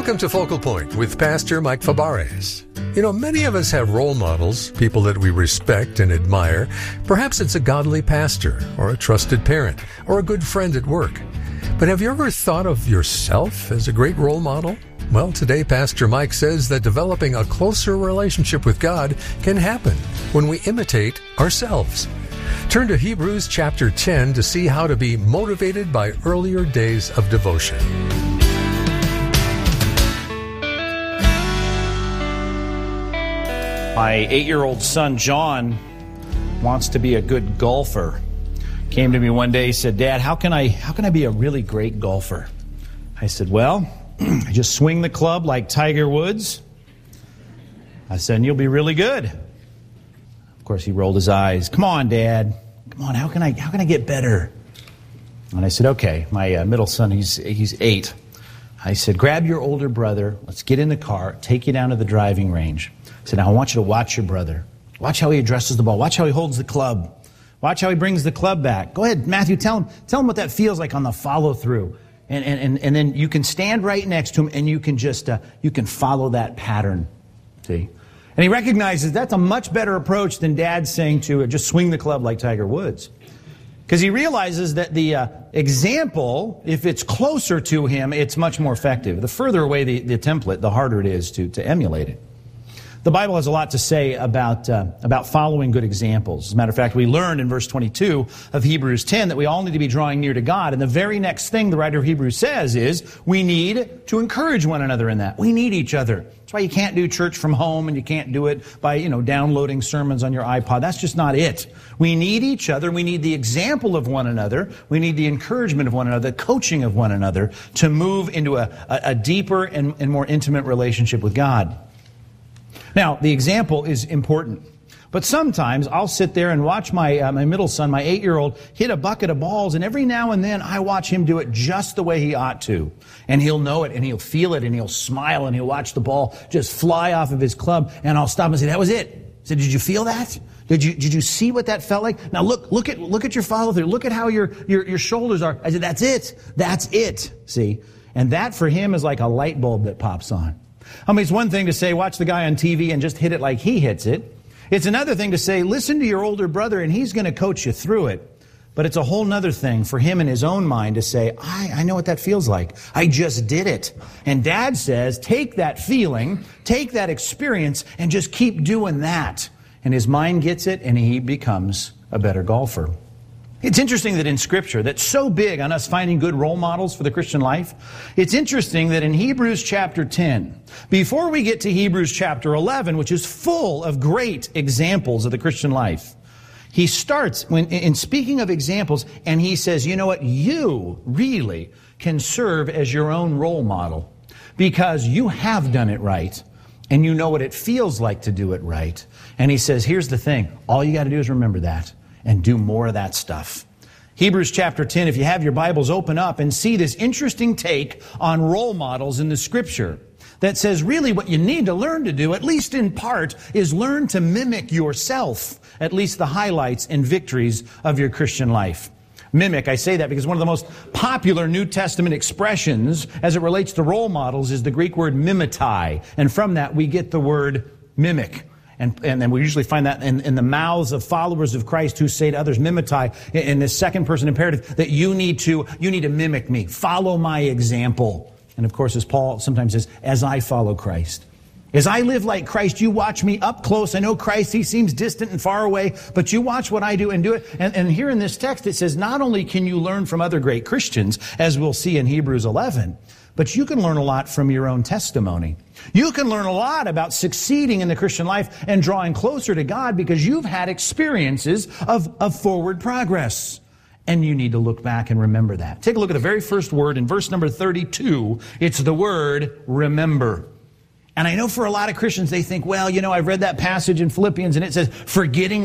Welcome to Focal Point with Pastor Mike Fabarez. You know, many of us have role models, people that we respect and admire. Perhaps it's a godly pastor or a trusted parent or a good friend at work. But have you ever thought of yourself as a great role model? Well, today Pastor Mike says that developing a closer relationship with God can happen when we imitate ourselves. Turn to Hebrews chapter 10 to see how to be motivated by earlier days of devotion. My 8-year-old son, John, wants to be a good golfer. Came to me one day, he said, "Dad, how can I be a really great golfer?" I said, "Well, I just swing the club like Tiger Woods." I said, "And you'll be really good." Of course, he rolled his eyes. "Come on, Dad. Come on, how can I get better?" And I said, "Okay." My middle son, he's 8. I said, "Grab your older brother. Let's get in the car, take you down to the driving range." I said, "Now I want you to watch your brother. Watch how he addresses the ball. Watch how he holds the club. Watch how he brings the club back. Go ahead, Matthew, tell him what that feels like on the follow-through. And then you can stand right next to him and you can just, you can follow that pattern." See? And he recognizes that's a much better approach than Dad saying to just swing the club like Tiger Woods. Because he realizes that the example, if it's closer to him, it's much more effective. The further away the template, the harder it is to emulate it. The Bible has a lot to say about following good examples. As a matter of fact, we learned in verse 22 of Hebrews 10 that we all need to be drawing near to God. And the very next thing the writer of Hebrews says is we need to encourage one another in that. We need each other. That's why you can't do church from home and you can't do it by, downloading sermons on your iPod. That's just not it. We need each other. We need the example of one another. We need the encouragement of one another, the coaching of one another to move into a deeper and more intimate relationship with God. Now, the example is important. But sometimes I'll sit there and watch my middle son, my 8-year-old, hit a bucket of balls, and every now and then I watch him do it just the way he ought to. And he'll know it, and he'll feel it, and he'll smile, and he'll watch the ball just fly off of his club, and I'll stop and say, "That was it." I said, "Did you feel that? Did you see what that felt like? Now look at your follow through. Look at how your shoulders are." I said, "That's it. That's it." See? And that for him is like a light bulb that pops on. I mean, it's one thing to say, watch the guy on TV and just hit it like he hits it. It's another thing to say, listen to your older brother and he's going to coach you through it. But it's a whole nother thing for him in his own mind to say, I know what that feels like. I just did it. And Dad says, take that feeling, take that experience, and just keep doing that. And his mind gets it and he becomes a better golfer. It's interesting that in Scripture, that's so big on us finding good role models for the Christian life, it's interesting that in Hebrews chapter 10, before we get to Hebrews chapter 11, which is full of great examples of the Christian life, he starts in speaking of examples, and he says, you know what, you really can serve as your own role model because you have done it right, and you know what it feels like to do it right. And he says, here's the thing, all you got to do is remember that. And do more of that stuff. Hebrews chapter 10, if you have your Bibles, open up and see this interesting take on role models in the Scripture that says really what you need to learn to do, at least in part, is learn to mimic yourself, at least the highlights and victories of your Christian life. Mimic, I say that because one of the most popular New Testament expressions as it relates to role models is the Greek word mimetai. And from that we get the word mimic. And then we usually find that in the mouths of followers of Christ who say to others, mimetai, in this second person imperative, that you need to mimic me. Follow my example. And of course, as Paul sometimes says, as I follow Christ. As I live like Christ, you watch me up close. I know Christ, he seems distant and far away, but you watch what I do and do it. And here in this text, it says, not only can you learn from other great Christians, as we'll see in Hebrews 11, but you can learn a lot from your own testimony. You can learn a lot about succeeding in the Christian life and drawing closer to God because you've had experiences of forward progress. And you need to look back and remember that. Take a look at the very first word in verse number 32. It's the word remember. And I know for a lot of Christians, they think, well, I've read that passage in Philippians and it says, forgetting